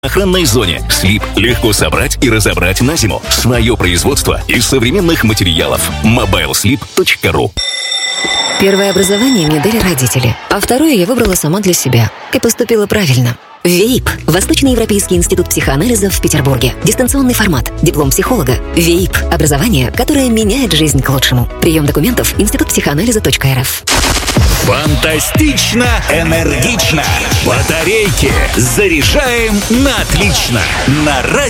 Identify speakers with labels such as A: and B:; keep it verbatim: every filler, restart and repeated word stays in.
A: охранной зоне. Слип легко собрать и разобрать на зиму. Свое производство из современных материалов. мобайл слип точка ру.
B: Первое образование мне дали родители, а второе я выбрала сама для себя. И поступила правильно. ВЕИП – Восточноевропейский институт психоанализа в Петербурге. Дистанционный формат. Диплом психолога. ВЕИП – образование, которое меняет жизнь к лучшему. Прием документов. институт психоанализа точка эр эф.
C: Фантастично, энергично. Батарейки заряжаем на отлично. На радио.